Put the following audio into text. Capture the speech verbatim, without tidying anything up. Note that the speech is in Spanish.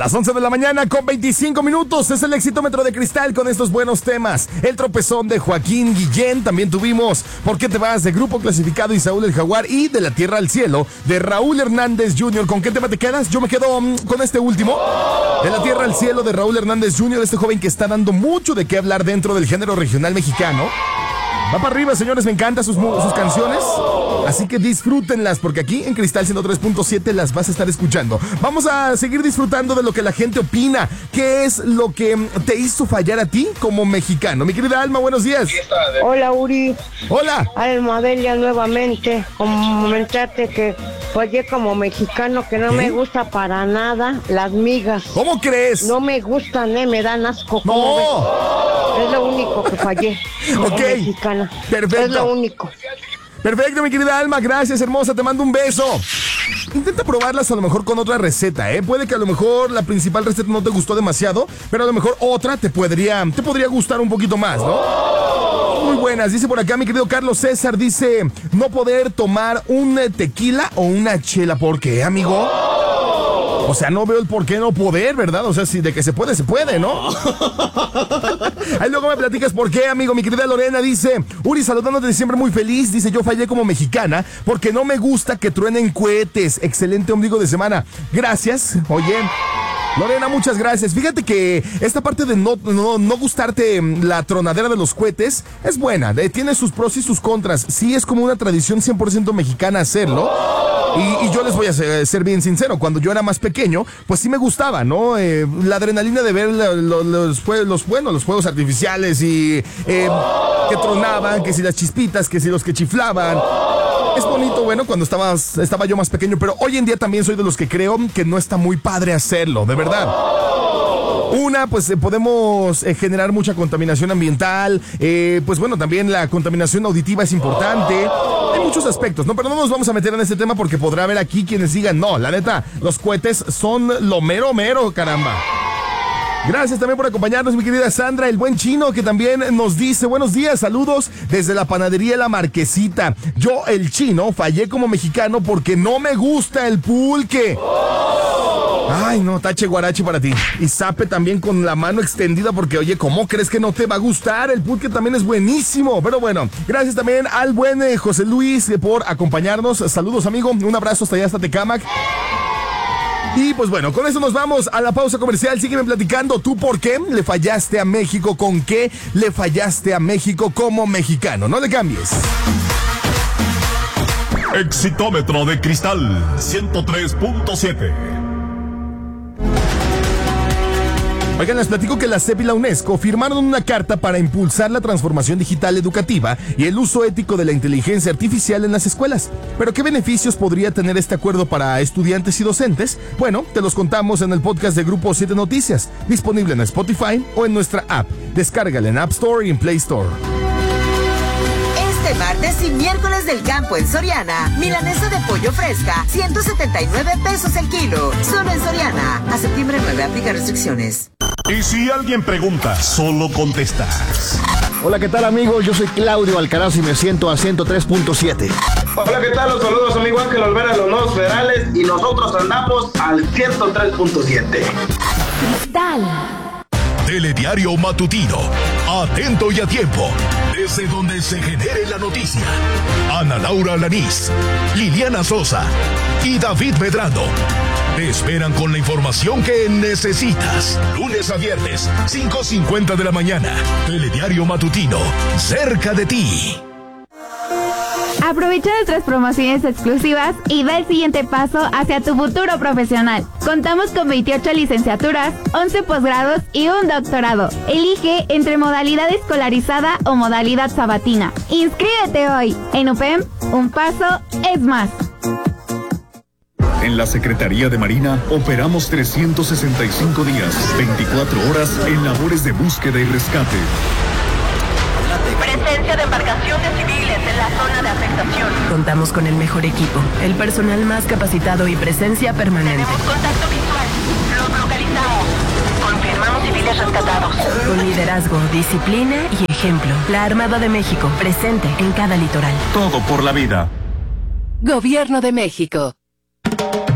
Las once de la mañana con veinticinco minutos. Es el Exitómetro de Cristal con estos buenos temas. El tropezón de Joaquín Guillén. También tuvimos ¿Por qué te vas? De Grupo Clasificado y Saúl el Jaguar. Y De la Tierra al Cielo de Raúl Hernández junior ¿Con qué tema te quedas? Yo me quedo um, con este último. De la Tierra al Cielo de Raúl Hernández junior Este joven que está dando mucho de qué hablar dentro del género regional mexicano. Va para arriba, señores, me encantan sus, sus canciones. Así que disfrútenlas, porque aquí en Cristal ciento tres punto siete las vas a estar escuchando. Vamos a seguir disfrutando de lo que la gente opina. ¿Qué es lo que te hizo fallar a ti como mexicano? Mi querida Alma, buenos días. Hola, Uri. Hola. Alma Delia nuevamente. Comentarte que fallé como mexicano, que no ¿Qué? me gusta para nada las migas. ¿Cómo crees? No me gustan, eh, me dan asco. No. Es lo único que fallé como Ok. mexicana. Perfecto. Es lo único. Perfecto, mi querida Alma, gracias, hermosa, te mando un beso. Intenta probarlas a lo mejor con otra receta, ¿eh? Puede que a lo mejor la principal receta no te gustó demasiado, pero a lo mejor otra te podría, te podría gustar un poquito más, ¿no? Muy buenas, dice por acá mi querido Carlos César, dice, no poder tomar un tequila o una chela, ¿por qué, amigo? O sea, no veo el por qué no poder, ¿verdad? O sea, si de que se puede, se puede, ¿no? Ahí luego me platicas por qué, amigo. Mi querida Lorena dice, Uri, saludándote siempre muy feliz. Dice, yo fallé como mexicana porque no me gusta que truenen cohetes. Excelente ombligo de semana. Gracias. Oye, Lorena, muchas gracias. Fíjate que esta parte de no, no, no gustarte la tronadera de los cohetes es buena. Tiene sus pros y sus contras. Sí, es como una tradición cien por ciento mexicana hacerlo. Y, y yo les voy a ser, ser bien sincero, cuando yo era más pequeño, pues sí me gustaba, ¿no? Eh, la adrenalina de ver la, lo, los, los, bueno, los fuegos artificiales y eh, que tronaban, que si las chispitas, que si los que chiflaban. Es bonito, bueno, cuando estabas, estaba yo más pequeño, pero hoy en día también soy de los que creo que no está muy padre hacerlo, de verdad. Una, pues eh, podemos eh, generar mucha contaminación ambiental, eh, pues bueno, también la contaminación auditiva es importante. Hay muchos aspectos, ¿no? Pero no nos vamos a meter en este tema porque podrá haber aquí quienes digan, no, la neta, los cohetes son lo mero mero, caramba. Gracias también por acompañarnos, mi querida Sandra, el buen chino, que también nos dice, buenos días, saludos desde la panadería La Marquesita. Yo, el chino, fallé como mexicano porque no me gusta el pulque. Ay, no, tache guarache para ti. Y sape también con la mano extendida porque, oye, ¿cómo crees que no te va a gustar? El pulque también es buenísimo. Pero bueno, gracias también al buen eh, José Luis eh, por acompañarnos. Saludos, amigo. Un abrazo hasta allá, hasta Tecámac. Y pues bueno, con eso nos vamos a la pausa comercial. Sígueme platicando, ¿tú por qué le fallaste a México? ¿Con qué le fallaste a México como mexicano? No le cambies. Exitómetro de Cristal ciento tres punto siete. Oigan, les platico que la C E P y la UNESCO firmaron una carta para impulsar la transformación digital educativa y el uso ético de la inteligencia artificial en las escuelas. ¿Pero qué beneficios podría tener este acuerdo para estudiantes y docentes? Bueno, te los contamos en el podcast de Grupo siete Noticias, disponible en Spotify o en nuestra app. Descárgala en App Store y en Play Store. Este martes y miércoles del campo en Soriana, milanesa de pollo fresca, ciento setenta y nueve pesos el kilo. Solo en Soriana. A septiembre nueve, aplica restricciones. Y si alguien pregunta, solo contestas. Hola, ¿qué tal, amigos? Yo soy Claudio Alcaraz y me siento a ciento tres punto siete. Hola, ¿qué tal? Los saludos, amigo Ángel Olvera, los nuevos federales, y nosotros andamos al ciento tres punto siete. Cristal. Telediario matutino. Atento y a tiempo. Desde donde se genere la noticia. Ana Laura Lanís, Liliana Sosa y David Medrano te esperan con la información que necesitas. Lunes a viernes, cinco cincuenta de la mañana. Telediario matutino, cerca de ti. Aprovecha nuestras promociones exclusivas y da el siguiente paso hacia tu futuro profesional. Contamos con veintiocho licenciaturas, once posgrados y un doctorado. Elige entre modalidad escolarizada o modalidad sabatina. ¡Inscríbete hoy! En U P E M, un paso es más. En la Secretaría de Marina operamos trescientos sesenta y cinco días, veinticuatro horas en labores de búsqueda y rescate. Presencia de embarcaciones civiles en la zona de afectación. Contamos con el mejor equipo, el personal más capacitado y presencia permanente. Tenemos contacto visual. Los localizamos. Confirmamos civiles rescatados. Con liderazgo, disciplina y ejemplo. La Armada de México, presente en cada litoral. Todo por la vida. Gobierno de México.